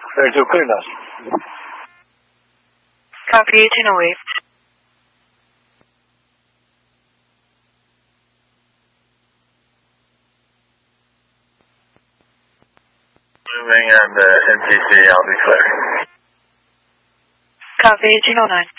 就更了。 Copy 1808. Moving and NTC, I'll be clear. Copy 1809.